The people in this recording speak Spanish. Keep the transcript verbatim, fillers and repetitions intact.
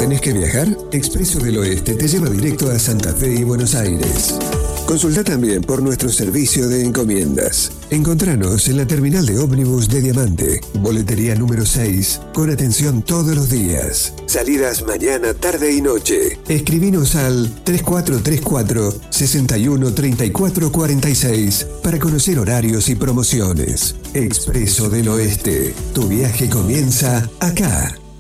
¿Tenés que viajar? Expreso del Oeste te lleva directo a Santa Fe y Buenos Aires. Consulta también por nuestro servicio de encomiendas. Encontranos en la terminal de ómnibus de Diamante, boletería número seis, con atención todos los días. Salidas mañana, tarde y noche. Escribinos al tres cuatro tres cuatro, seis uno tres cuatro cuatro seis para conocer horarios y promociones. Expreso del Oeste. Tu viaje comienza acá.